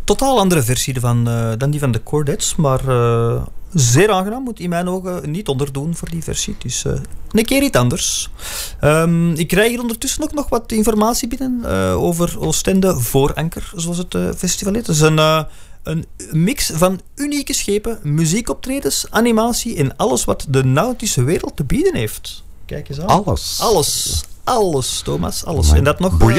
totaal andere versie dan die van de Chordettes, maar zeer aangenaam, moet in mijn ogen niet onderdoen voor die versie. Het is een keer iets anders. Ik krijg hier ondertussen ook nog wat informatie binnen over Oostende Vooranker, zoals het festival heet. Het is een mix van unieke schepen, muziekoptredens, animatie en alles wat de nautische wereld te bieden heeft. Kijk eens aan. Alles, Thomas, alles. En dat nog